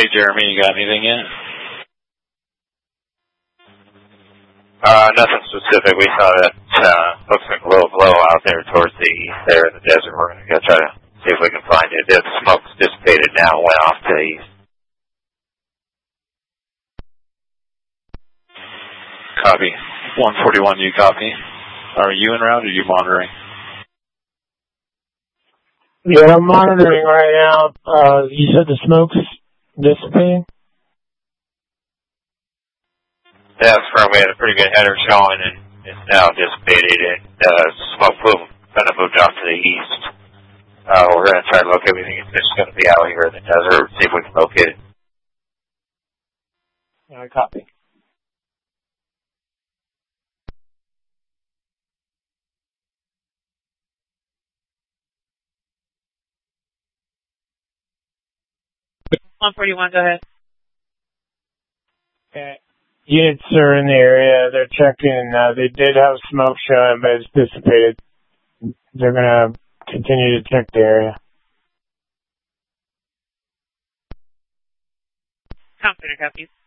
Hey, Jeremy, you got anything yet? Nothing specific. We saw that, looks like a little glow out there towards the east there in the desert. We're going to go try to see if we can find it. The smoke's dissipated now, went off to the east. Copy. 141, you copy? Are you en route or are you monitoring? Yeah, I'm monitoring right now. You said the smoke's dissipating? Yeah, that's where we had a pretty good header showing, and it's now dissipated, and smoke kind of moved off to the east. We're going to try to locate. We think it's just going to be out here in the desert, see if we can locate it. Yeah, copy. $141, go ahead. Okay. Units are in the area. They're checking. They did have smoke showing, but it's dissipated. They're going to continue to check the area. Confident copies.